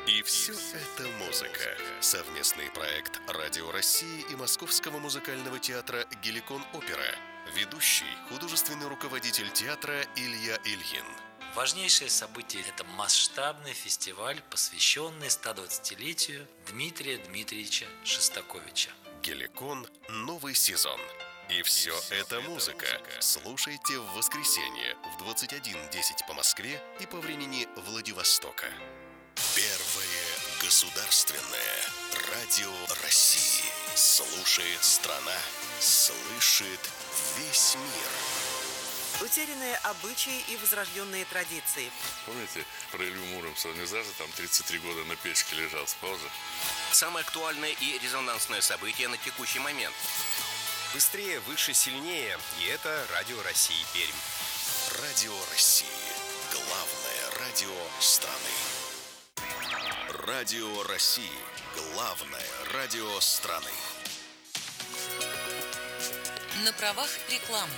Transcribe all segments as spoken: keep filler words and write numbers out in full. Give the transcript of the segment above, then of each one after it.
И все это музыка. Совместный проект Радио России и Московского музыкального театра «Геликон Опера». Ведущий, художественный руководитель театра Илья Ильин. Важнейшее событие – это масштабный фестиваль, посвященный стодвадцатилетию Дмитрия Дмитриевича Шостаковича. «Геликон. Новый сезон». И все это музыка. Слушайте в воскресенье в двадцать один десять по Москве и по времени Владивостока. Первое государственное радио России. Слушает страна, слышит весь мир. Утерянные обычаи и возрожденные традиции. Помните, про Илью Муромца, он не зажил, там тридцать три года на печке лежал, спал же. Самое актуальное и резонансное событие на текущий момент. Быстрее, выше, сильнее. И это Радио России Пермь. Радио России. Главное радио страны. Радио России. Главное радио страны. На правах рекламы.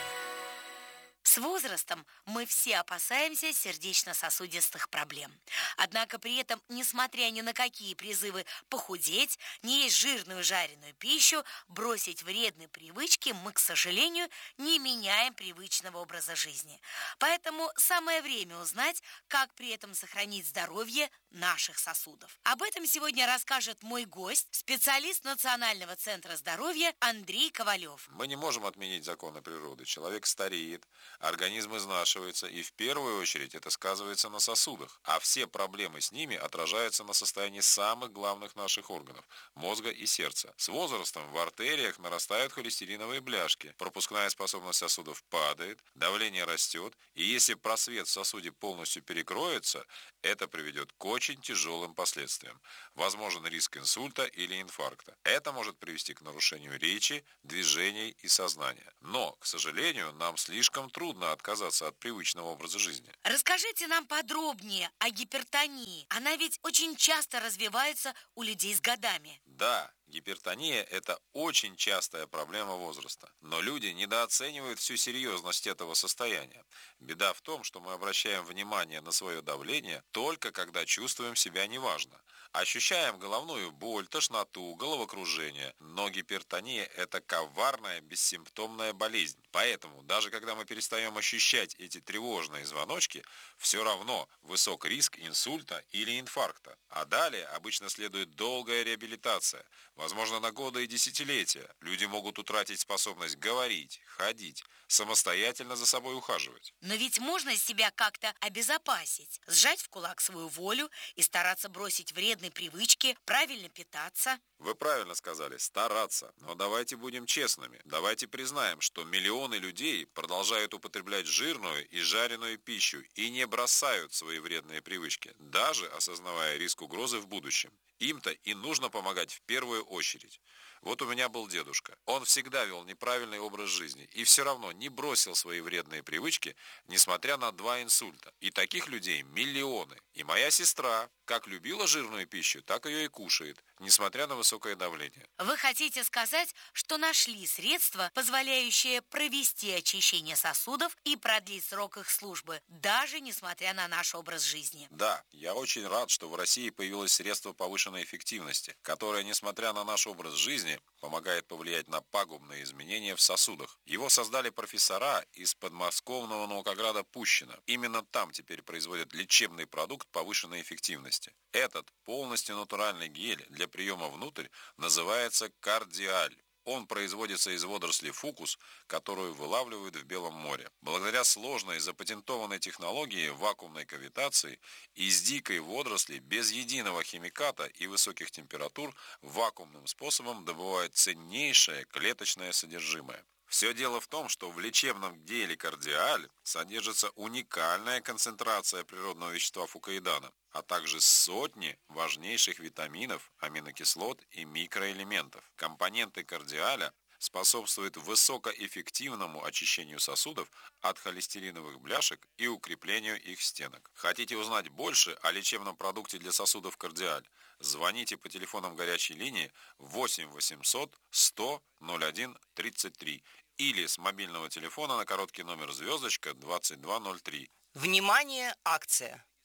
С возрастом мы все опасаемся сердечно-сосудистых проблем. Однако при этом, несмотря ни на какие призывы похудеть, не есть жирную жареную пищу, бросить вредные привычки, мы, к сожалению, не меняем привычного образа жизни. Поэтому самое время узнать, как при этом сохранить здоровье наших сосудов. Об этом сегодня расскажет мой гость, специалист Национального центра здоровья Андрей Ковалев. Мы не можем отменить законы природы. Человек стареет, организм изнашивается, и в первую очередь это сказывается на сосудах. А все проблемы с ними отражаются на состоянии самых главных наших органов – мозга и сердца. С возрастом в артериях нарастают холестериновые бляшки, пропускная способность сосудов падает, давление растет, и если просвет в сосуде полностью перекроется, это приведет к очень тяжелым последствиям. Возможен риск инсульта или инфаркта. Это может привести к нарушению речи, движений и сознания. Но, к сожалению, нам слишком трудно отказаться от привычного образа жизни. Расскажите нам подробнее о гипертонии. Она ведь очень часто развивается у людей с годами. Да, гипертония – это очень частая проблема возраста. Но люди недооценивают всю серьезность этого состояния. Беда в том, что мы обращаем внимание на свое давление только когда чувствуем себя неважно. Ощущаем головную боль, тошноту, головокружение. Но гипертония – это коварная, бессимптомная болезнь. Поэтому, даже когда мы перестаем ощущать эти тревожные звоночки, все равно высок риск инсульта или инфаркта. А далее обычно следует долгая реабилитация, возможно, на годы и десятилетия. Люди могут утратить способность говорить, ходить, самостоятельно за собой ухаживать. Но ведь можно себя как-то обезопасить, сжать в кулак свою волю и стараться бросить вредные привычки, правильно питаться. Вы правильно сказали, стараться. Но давайте будем честными. Давайте признаем, что миллионы людей продолжают употреблять жирную и жареную пищу и не бросают свои вредные привычки, даже осознавая риск угрозы в будущем. Им-то и нужно помогать в первую очередь. Вот у меня был дедушка. Он всегда вел неправильный образ жизни и все равно не бросил свои вредные привычки, несмотря на два инсульта. И таких людей миллионы. И моя сестра как любила жирную пищу, так ее и кушает, несмотря на высокое давление. Вы хотите сказать, что нашли средства, позволяющие провести очищение сосудов и продлить срок их службы, даже несмотря на наш образ жизни? Да, я очень рад, что в России появилось средство повышенной эффективности, которое, несмотря на наш образ жизни, помогает повлиять на пагубные изменения в сосудах. Его создали профессора из подмосковного наукограда Пущино. Именно там теперь производят лечебный продукт повышенной эффективности. Этот полностью натуральный гель для приема внутрь называется кардиаль. Он производится из водоросли фукус, которую вылавливают в Белом море. Благодаря сложной запатентованной технологии вакуумной кавитации из дикой водоросли без единого химиката и высоких температур вакуумным способом добывают ценнейшее клеточное содержимое. Все дело в том, что в лечебном геле кардиаль содержится уникальная концентрация природного вещества фукоидана, а также сотни важнейших витаминов, аминокислот и микроэлементов. Компоненты кардиаля способствуют высокоэффективному очищению сосудов от холестериновых бляшек и укреплению их стенок. Хотите узнать больше о лечебном продукте для сосудов кардиаль? Звоните по телефонам горячей линии восемь восемьсот сто ноль один тридцать три или с мобильного телефона на короткий номер звездочка двадцать два ноль три. Внимание, акция!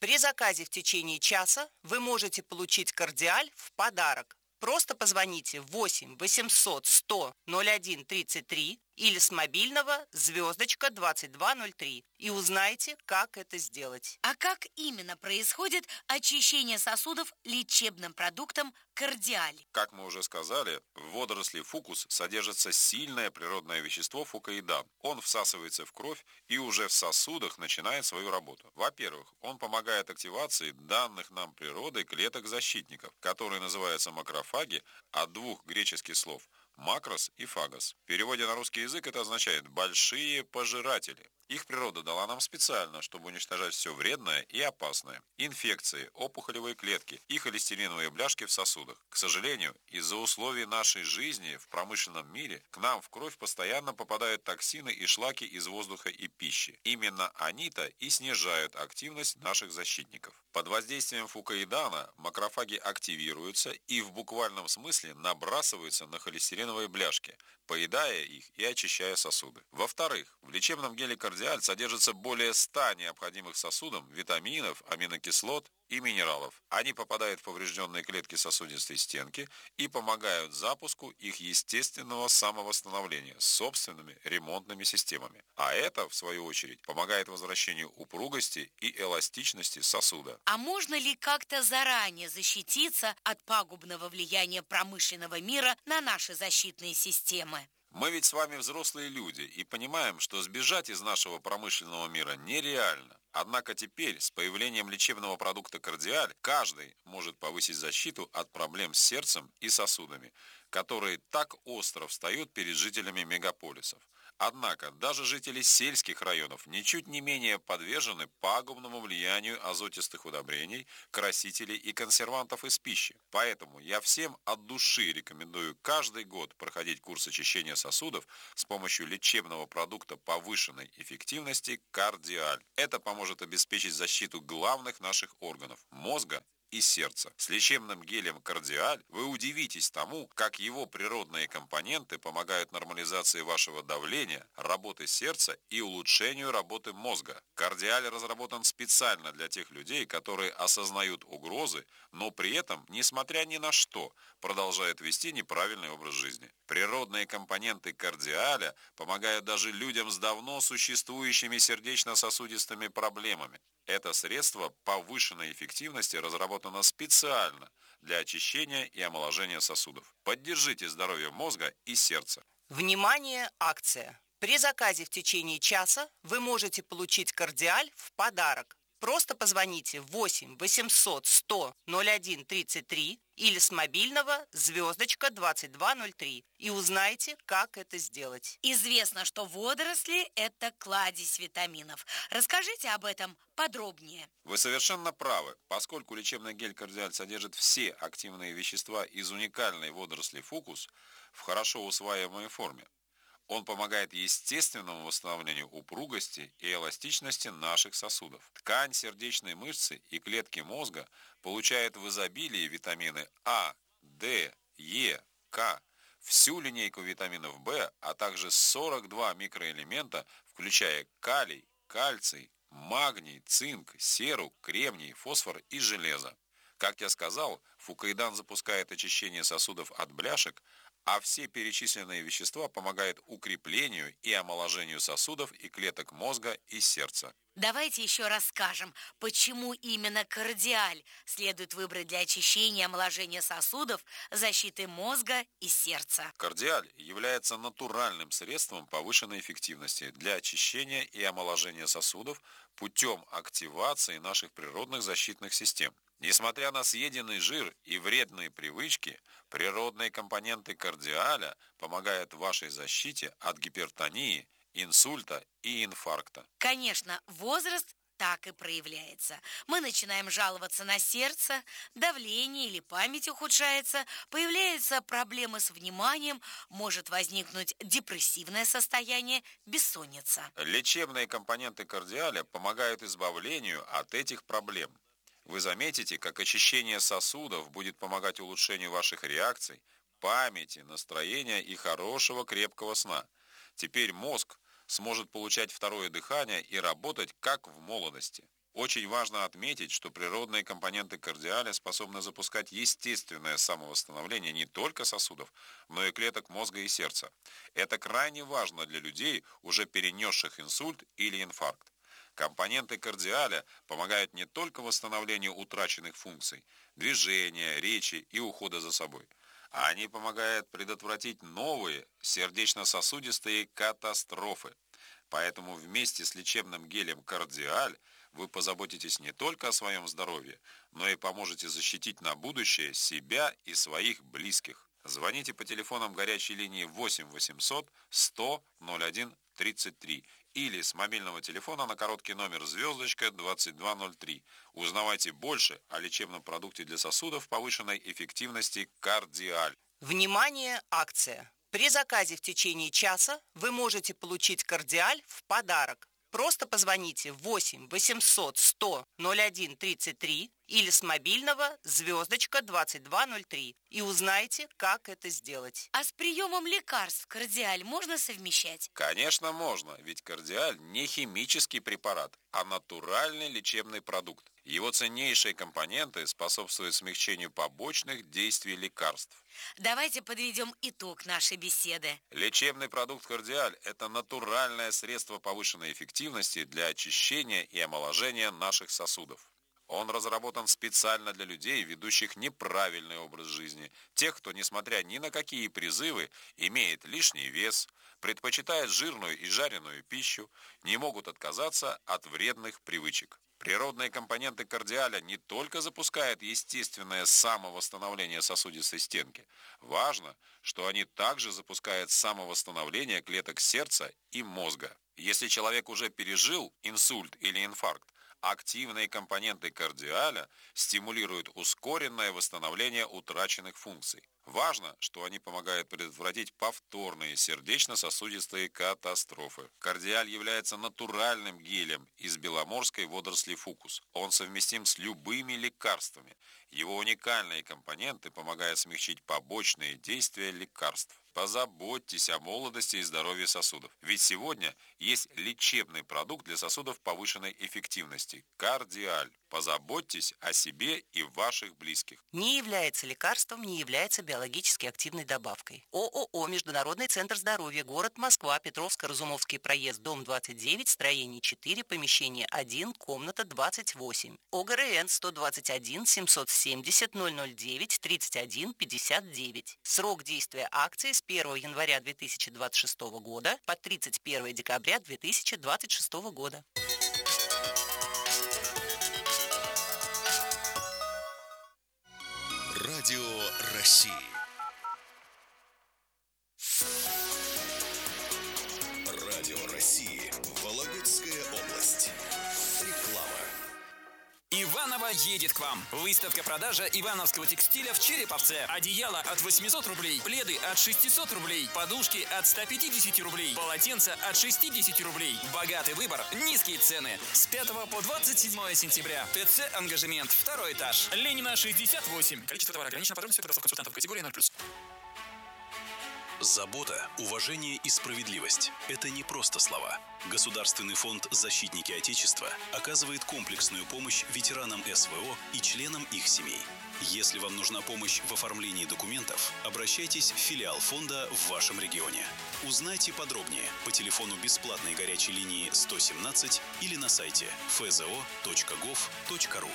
При заказе в течение часа вы можете получить «Кардиаль» в подарок. Просто позвоните восемь восемьсот сто ноль один тридцать три или с мобильного звездочка двадцать два ноль три и узнайте, как это сделать. А как именно происходит очищение сосудов лечебным продуктом «Кардиаль»? Как мы уже сказали, в водоросли фукус содержится сильное природное вещество фукоидан. Он всасывается в кровь и уже в сосудах начинает свою работу. Во-первых, он помогает активации данных нам природой клеток-защитников, которые называются макрофаги, от двух греческих слов «макрос» и «фагос». В переводе на русский язык это означает «большие пожиратели». Их природа дала нам специально, чтобы уничтожать все вредное и опасное. Инфекции, опухолевые клетки и холестериновые бляшки в сосудах. К сожалению, из-за условий нашей жизни в промышленном мире к нам в кровь постоянно попадают токсины и шлаки из воздуха и пищи. Именно они-то и снижают активность наших защитников. Под воздействием фукоидана макрофаги активируются и в буквальном смысле набрасываются на холестериновые бляшки, поедая их и очищая сосуды. Во-вторых, в лечебном геле «Кардиаль» содержится более ста необходимых сосудам витаминов, аминокислот и минералов. Они попадают в поврежденные клетки сосудистой стенки и помогают запуску их естественного самовосстановления собственными ремонтными системами. А это, в свою очередь, помогает возвращению упругости и эластичности сосуда. А можно ли как-то заранее защититься от пагубного влияния промышленного мира на наши защитные системы? Мы ведь с вами взрослые люди и понимаем, что сбежать из нашего промышленного мира нереально. Однако теперь, с появлением лечебного продукта «Кардиаль», каждый может повысить защиту от проблем с сердцем и сосудами, которые так остро встают перед жителями мегаполисов. Однако даже жители сельских районов ничуть не менее подвержены пагубному влиянию азотистых удобрений, красителей и консервантов из пищи. Поэтому я всем от души рекомендую каждый год проходить курс очищения сосудов с помощью лечебного продукта повышенной эффективности «Кардиаль». Это поможет обеспечить защиту главных наших органов – мозга и сердца. С лечебным гелем «Кардиаль» вы удивитесь тому, как его природные компоненты помогают нормализации вашего давления, работы сердца и улучшению работы мозга. «Кардиаль» разработан специально для тех людей, которые осознают угрозы, но при этом, несмотря ни на что, продолжают вести неправильный образ жизни. Природные компоненты «Кардиаля» помогают даже людям с давно существующими сердечно-сосудистыми проблемами. Это средство повышенной эффективности разработано специально для очищения и омоложения сосудов. Поддержите здоровье мозга и сердца. Внимание, акция! При заказе в течение часа вы можете получить «Кардиаль» в подарок. Просто позвоните восемь восемьсот сто ноль один тридцать три или с мобильного звездочка двадцать два ноль три и узнайте, как это сделать. Известно, что водоросли – это кладезь витаминов. Расскажите об этом подробнее. Вы совершенно правы, поскольку лечебный гель «Кардиаль» содержит все активные вещества из уникальной водоросли фукус в хорошо усваиваемой форме. Он помогает естественному восстановлению упругости и эластичности наших сосудов. Ткань сердечной мышцы и клетки мозга получают в изобилии витамины А, Д, Е, К, всю линейку витаминов В, а также сорок два микроэлемента, включая калий, кальций, магний, цинк, серу, кремний, фосфор и железо. Как я сказал, фукоидан запускает очищение сосудов от бляшек, а все перечисленные вещества помогают укреплению и омоложению сосудов и клеток мозга и сердца. Давайте еще расскажем, почему именно «Кардиаль» следует выбрать для очищения и омоложения сосудов, защиты мозга и сердца. «Кардиаль» является натуральным средством повышенной эффективности для очищения и омоложения сосудов путем активации наших природных защитных систем. Несмотря на съеденный жир и вредные привычки, природные компоненты «Кардиаля» помогают вашей защите от гипертонии, инсульта и инфаркта. Конечно, возраст так и проявляется. Мы начинаем жаловаться на сердце, давление или память ухудшается, появляются проблемы с вниманием, может возникнуть депрессивное состояние, бессонница. Лечебные компоненты «Кардиаля» помогают избавлению от этих проблем. Вы заметите, как очищение сосудов будет помогать улучшению ваших реакций, памяти, настроения и хорошего крепкого сна. Теперь мозг сможет получать второе дыхание и работать как в молодости. Очень важно отметить, что природные компоненты кардиаля способны запускать естественное самовосстановление не только сосудов, но и клеток мозга и сердца. Это крайне важно для людей, уже перенесших инсульт или инфаркт. Компоненты кардиаля помогают не только восстановлению утраченных функций, движения, речи и ухода за собой. А они помогают предотвратить новые сердечно-сосудистые катастрофы. Поэтому вместе с лечебным гелем «Кардиаль» вы позаботитесь не только о своем здоровье, но и поможете защитить на будущее себя и своих близких. Звоните по телефонам горячей линии восемь восемьсот сто ноль один тридцать три или с мобильного телефона на короткий номер звездочка двадцать два ноль три. Узнавайте больше о лечебном продукте для сосудов повышенной эффективности «Кардиаль». Внимание, акция! При заказе в течение часа вы можете получить «Кардиаль» в подарок. Просто позвоните восемь восемьсот сто ноль один тридцать три или с мобильного звездочка двадцать два ноль три и узнайте, как это сделать. А с приемом лекарств «Кардиаль» можно совмещать? Конечно, можно, ведь «Кардиаль» не химический препарат, а натуральный лечебный продукт. Его ценнейшие компоненты способствуют смягчению побочных действий лекарств. Давайте подведем итог нашей беседы. Лечебный продукт «Кардиаль» – это натуральное средство повышенной эффективности для очищения и омоложения наших сосудов. Он разработан специально для людей, ведущих неправильный образ жизни, тех, кто, несмотря ни на какие призывы, имеет лишний вес, предпочитает жирную и жареную пищу, не могут отказаться от вредных привычек. Природные компоненты «Кардиаля» не только запускают естественное самовосстановление сосудистой стенки. Важно, что они также запускают самовосстановление клеток сердца и мозга. Если человек уже пережил инсульт или инфаркт, активные компоненты «Кардиаля» стимулируют ускоренное восстановление утраченных функций. Важно, что они помогают предотвратить повторные сердечно-сосудистые катастрофы. «Кардиаль» является натуральным гелем из беломорской водоросли фукус. Он совместим с любыми лекарствами. Его уникальные компоненты помогают смягчить побочные действия лекарств. Позаботьтесь о молодости и здоровье сосудов. Ведь сегодня есть лечебный продукт для сосудов повышенной эффективности – «Кардиаль». Позаботьтесь о себе и ваших близких. Не является лекарством, не является биологически активной добавкой. ООО «Международный центр здоровья», город Москва, Петровско-Разумовский проезд, дом двадцать девять, строение четыре, помещение один, комната двадцать восемь. ОГРН сто двадцать один семьсот семьдесят ноль ноль девять тридцать один пятьдесят девять. Срок действия акции с первого января две тысячи двадцать шестого года по тридцать первое декабря две тысячи двадцать шестого года. Радио России. Радио России. Вологодская область. Реклама. Иваново едет к вам. Выставка-продажа ивановского текстиля в Череповце. Одеяло от восьмисот рублей, пледы от шестисот рублей, подушки от ста пятидесяти рублей, полотенца от шестидесяти рублей. Богатый выбор, низкие цены. С пятого по двадцать седьмое сентября. ТЦ «Ангажемент», второй этаж. Ленина, шестьдесят восемь. Количество товара ограничено. Подробности предоставь консультантов категории ноль плюс. Забота, уважение и справедливость – это не просто слова. Государственный фонд «Защитники Отечества» оказывает комплексную помощь ветеранам СВО и членам их семей. Если вам нужна помощь в оформлении документов, обращайтесь в филиал фонда в вашем регионе. Узнайте подробнее по телефону бесплатной горячей линии сто семнадцать или на сайте эф зэ о точка гов точка ру.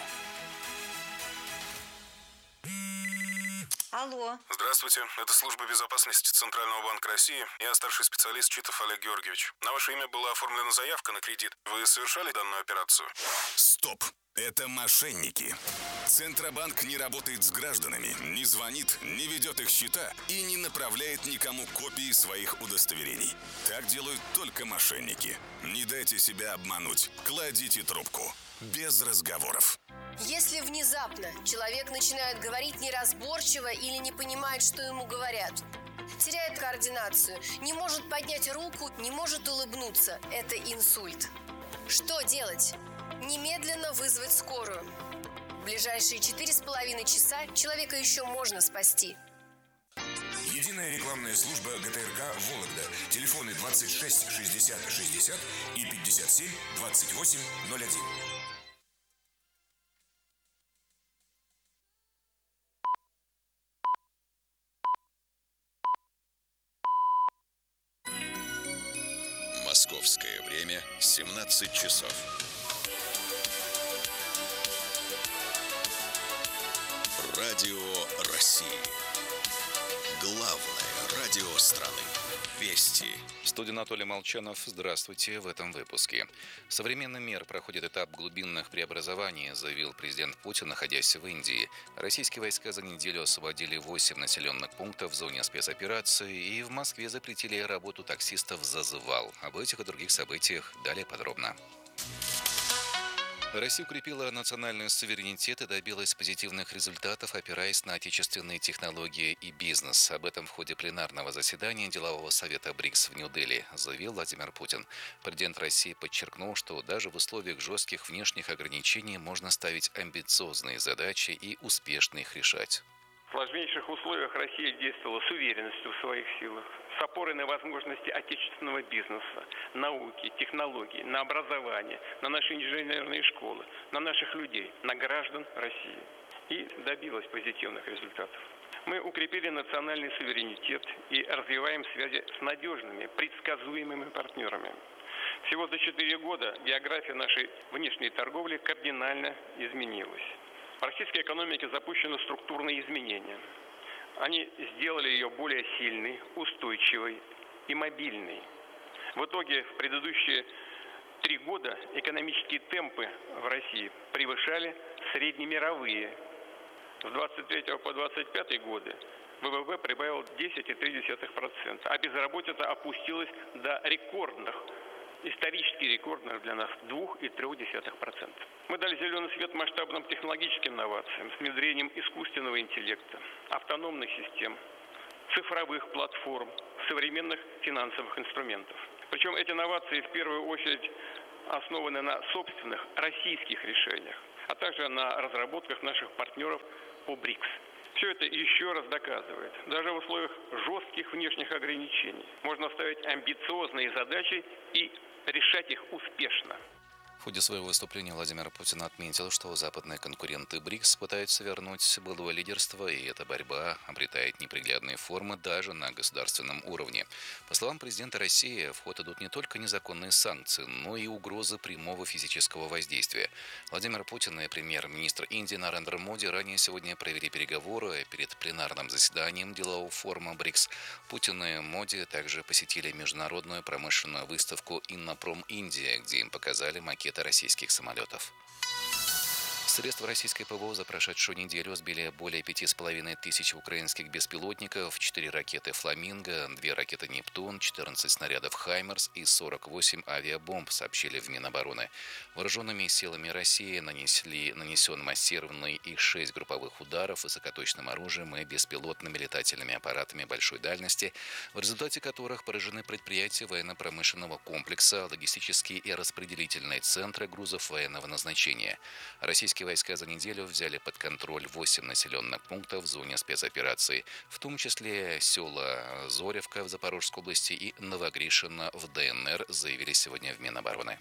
Алло. Здравствуйте. Это служба безопасности Центрального банка России. Я старший специалист Читов Олег Георгиевич. На ваше имя была оформлена заявка на кредит. Вы совершали данную операцию? Стоп! Это мошенники. Центробанк не работает с гражданами, не звонит, не ведет их счета и не направляет никому копии своих удостоверений. Так делают только мошенники. Не дайте себя обмануть. Кладите трубку. Без разговоров. Если внезапно человек начинает говорить неразборчиво или не понимает, что ему говорят, теряет координацию, не может поднять руку, не может улыбнуться, это инсульт. Что делать? Немедленно вызвать скорую. В ближайшие четыре с половиной часа человека еще можно спасти. Единая рекламная служба гэ тэ эр ка «Вологда». Телефоны двадцать шесть шестьдесят шестьдесят и пятьдесят семь двадцать восемь ноль один. Московское время семнадцать часов. Радио России. Главное радио страны. Вести. В студии Анатолий Молчанов. Здравствуйте. В этом выпуске. Современный мир проходит этап глубинных преобразований, заявил президент Путин, находясь в Индии. Российские войска за неделю освободили восемь населенных пунктов в зоне спецоперации, и в Москве запретили работу таксистов за завал. Об этих и других событиях далее подробно. Россия укрепила национальный суверенитет и добилась позитивных результатов, опираясь на отечественные технологии и бизнес. Об этом в ходе пленарного заседания делового совета БРИКС в Нью-Дели заявил Владимир Путин. Президент России подчеркнул, что даже в условиях жестких внешних ограничений можно ставить амбициозные задачи и успешно их решать. В сложнейших условиях Россия действовала с уверенностью в своих силах, с опорой на возможности отечественного бизнеса, науки, технологий, на образование, на наши инженерные школы, на наших людей, на граждан России. И добилась позитивных результатов. Мы укрепили национальный суверенитет и развиваем связи с надежными, предсказуемыми партнерами. Всего за четыре года география нашей внешней торговли кардинально изменилась. В российской экономике запущены структурные изменения. Они сделали ее более сильной, устойчивой и мобильной. В итоге в предыдущие три года экономические темпы в России превышали среднемировые. С двадцать третьего по двадцать пятый годы ВВП прибавил десять целых три десятых процента, а безработица опустилась до рекордных, исторически рекордных для нас два целых три десятых процента. Мы дали зеленый свет масштабным технологическим инновациям с внедрением искусственного интеллекта, автономных систем, цифровых платформ, современных финансовых инструментов. Причем эти инновации в первую очередь основаны на собственных российских решениях, а также на разработках наших партнеров по БРИКС. Все это еще раз доказывает, даже в условиях жестких внешних ограничений можно ставить амбициозные задачи и решать их успешно. В ходе своего выступления Владимир Путин отметил, что западные конкуренты БРИКС пытаются вернуть былое лидерство, и эта борьба обретает неприглядные формы даже на государственном уровне. По словам президента России, в ход идут не только незаконные санкции, но и угрозы прямого физического воздействия. Владимир Путин и премьер-министр Индии Нарендра Моди ранее сегодня провели переговоры перед пленарным заседанием делового форума БРИКС. Путин и Моди также посетили международную промышленную выставку «Иннопром Индия», где им показали макеты российских самолетов. Средства российской ПВО за прошедшую неделю сбили более пяти с половиной тысяч украинских беспилотников, четыре ракеты «Фламинго», две ракеты «Нептун», четырнадцать снарядов «Хаймерс» и сорок восемь авиабомб, сообщили в Минобороны. Вооруженными силами России нанесли, нанесен массированный и шесть групповых ударов высокоточным оружием и беспилотными летательными аппаратами большой дальности, в результате которых поражены предприятия военно-промышленного комплекса, логистические и распределительные центры грузов военного назначения. Российские войска за неделю взяли под контроль восемь населенных пунктов в зоне спецоперации, в том числе села Зоревка в Запорожской области и Новогришино в ДНР, заявили сегодня в Минобороны.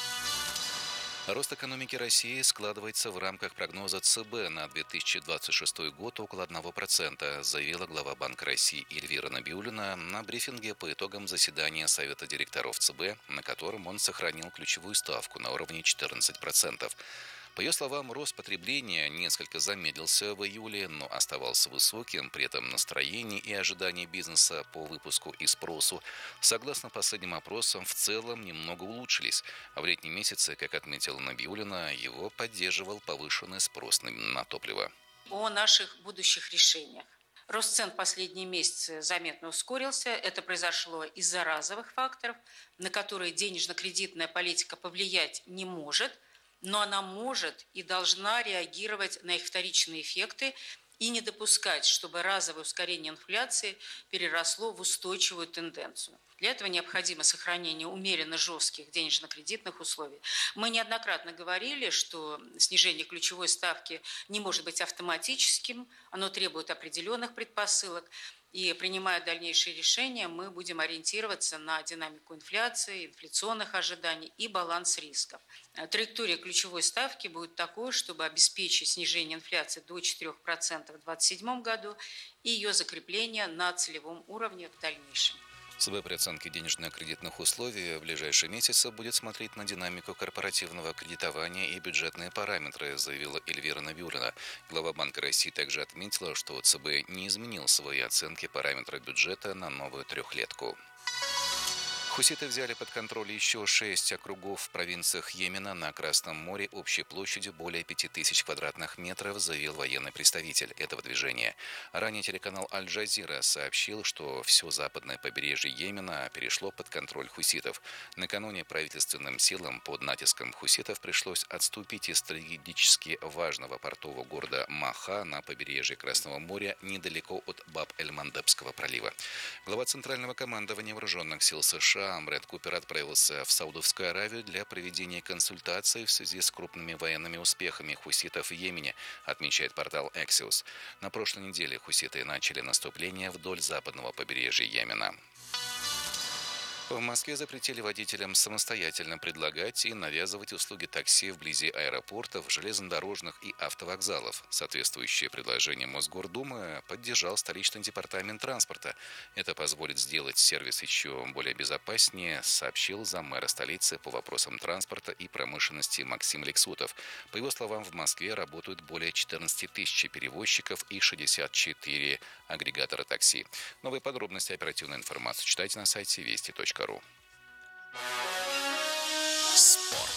Рост экономики России складывается в рамках прогноза ЦБ на две тысячи двадцать шестой год около одного процента, заявила глава Банка России Эльвира Набиуллина на брифинге по итогам заседания Совета директоров ЦБ, на котором он сохранил ключевую ставку на уровне четырнадцать процентов. По ее словам, рост потребления несколько замедлился в июле, но оставался высоким, при этом настроение и ожидания бизнеса по выпуску и спросу, согласно последним опросам, в целом немного улучшились. А в летние месяцы, как отметила Набиуллина, его поддерживал повышенный спрос на топливо. О наших будущих решениях. Рост цен в последние месяцы заметно ускорился. Это произошло из-за разовых факторов, на которые денежно-кредитная политика повлиять не может, но она может и должна реагировать на их вторичные эффекты и не допускать, чтобы разовое ускорение инфляции переросло в устойчивую тенденцию. Для этого необходимо сохранение умеренно жестких денежно-кредитных условий. Мы неоднократно говорили, что снижение ключевой ставки не может быть автоматическим, оно требует определенных предпосылок. И принимая дальнейшие решения, мы будем ориентироваться на динамику инфляции, инфляционных ожиданий и баланс рисков. Траектория ключевой ставки будет такой, чтобы обеспечить снижение инфляции до четырёх процентов в две тысячи двадцать седьмом году и ее закрепление на целевом уровне в дальнейшем. ЦБ при оценке денежно-кредитных условий в ближайшие месяцы будет смотреть на динамику корпоративного кредитования и бюджетные параметры, заявила Эльвира Набиуллина. Глава Банка России также отметила, что ЦБ не изменил свои оценки параметров бюджета на новую трехлетку. Хуситы взяли под контроль еще шесть округов в провинциях Йемена на Красном море общей площадью более пяти тысяч квадратных метров, заявил военный представитель этого движения. Ранее телеканал Аль-Джазира сообщил, что все западное побережье Йемена перешло под контроль хуситов. Накануне правительственным силам под натиском хуситов пришлось отступить из стратегически важного портового города Маха на побережье Красного моря недалеко от Баб-эль-Мандебского пролива. Глава Центрального командования вооруженных сил США Брэд Купер отправился в Саудовскую Аравию для проведения консультаций в связи с крупными военными успехами хуситов в Йемене, отмечает портал Axios. На прошлой неделе хуситы начали наступление вдоль западного побережья Йемена. В Москве запретили водителям самостоятельно предлагать и навязывать услуги такси вблизи аэропортов, железнодорожных и автовокзалов. Соответствующее предложение Мосгордумы поддержал столичный департамент транспорта. Это позволит сделать сервис еще более безопаснее, сообщил заммэра столицы по вопросам транспорта и промышленности Максим Лексутов. По его словам, в Москве работают более четырнадцати тысяч перевозчиков и шестьдесят четыре агрегатора такси. Новые подробности и оперативную информацию читайте на сайте вести точка ру. Спорт.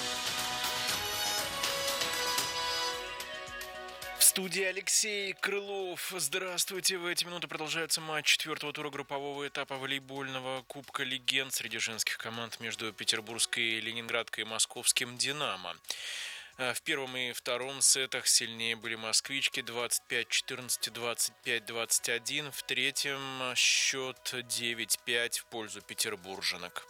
В студии Алексей Крылов. Здравствуйте. В эти минуты продолжается матч четвертого тура группового этапа волейбольного Кубка Легенд среди женских команд между Петербургской, Ленинградкой и Московским «Динамо». В первом и втором сетах сильнее были москвички двадцать пять четырнадцать, двадцать пять двадцать один. В третьем счет девять пять в пользу петербурженок.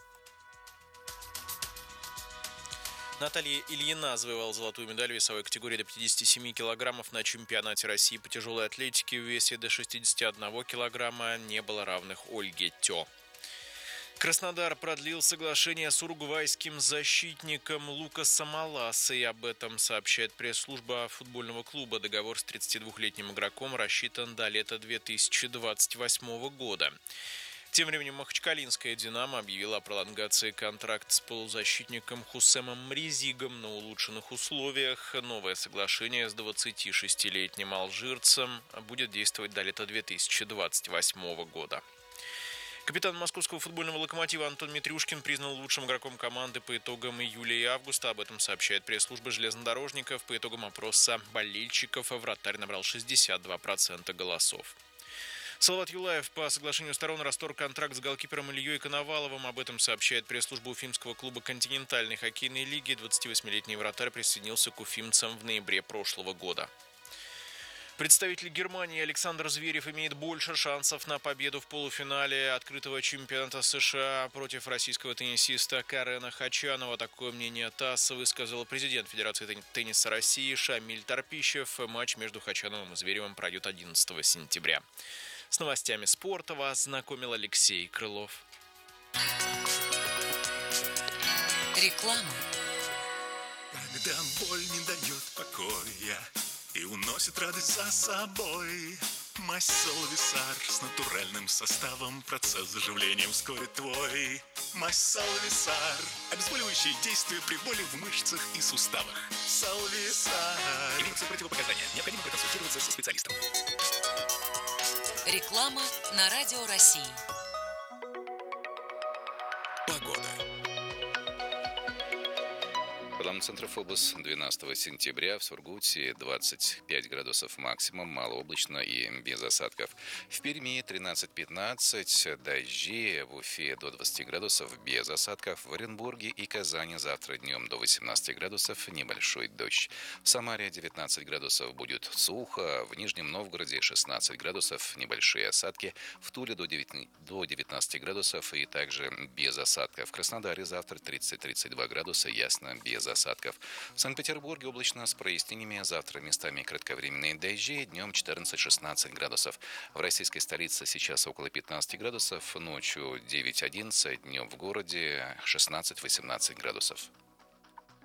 Наталья Ильина завоевала золотую медаль в весовой категории до пятидесяти семи килограммов на чемпионате России по тяжелой атлетике. В весе до шестидесяти одного килограмма не было равных Ольге Тё. Краснодар продлил соглашение с уругвайским защитником Лукасом Маласой. Об этом сообщает пресс-служба футбольного клуба. Договор с тридцатидвухлетним игроком рассчитан до лета две тысячи двадцать восьмого года. Тем временем махачкалинская «Динамо» объявила о пролонгации контракта с полузащитником Хусемом Мрезигом на улучшенных условиях. Новое соглашение с двадцатишестилетним алжирцем будет действовать до лета две тысячи двадцать восьмого года. Капитан московского футбольного «Локомотива» Антон Митрюшкин признан лучшим игроком команды по итогам июля и августа. Об этом сообщает пресс-служба железнодорожников. По итогам опроса болельщиков вратарь набрал шестьдесят два процента голосов. Салават Юлаев по соглашению сторон расторг контракт с голкипером Ильей Коноваловым. Об этом сообщает пресс-служба уфимского клуба континентальной хоккейной лиги. двадцативосьмилетний вратарь присоединился к уфимцам в ноябре прошлого года. Представитель Германии Александр Зверев имеет больше шансов на победу в полуфинале открытого чемпионата США против российского теннисиста Карена Хачанова. Такое мнение ТАСС высказал президент Федерации тенниса России Шамиль Торпищев. Матч между Хачановым и Зверевым пройдет одиннадцатого сентября. С новостями спорта вас знакомил Алексей Крылов. Реклама. Когда боль не дает покоя и уносит радость за собой, мазь Салвисар с натуральным составом процесс заживления ускорит твой. Мазь Салвисар. Обезболивающее действие при боли в мышцах и суставах. Салвисар. Имеются противопоказания. Необходимо проконсультироваться со специалистом. Реклама на Радио России. Погода. По данным Центра ФОБОС, двенадцатого сентября в Сургуте двадцать пять градусов максимум, малооблачно и без осадков. В Перми тринадцать-пятнадцать, дожди, в Уфе до двадцати градусов, без осадков. В Оренбурге и Казани завтра днем до восемнадцати градусов, небольшой дождь. В Самаре девятнадцать градусов, будет сухо. В Нижнем Новгороде шестнадцать градусов, небольшие осадки. В Туле до девятнадцати градусов и также без осадков. В Краснодаре завтра тридцать-тридцать два градуса, ясно, без осадков. осадков. В Санкт-Петербурге облачно с прояснениями. Завтра местами кратковременные дожди. Днем четырнадцать-шестнадцать градусов. В российской столице сейчас около пятнадцати градусов. Ночью девять-одиннадцать. Днем в городе шестнадцать-восемнадцать градусов.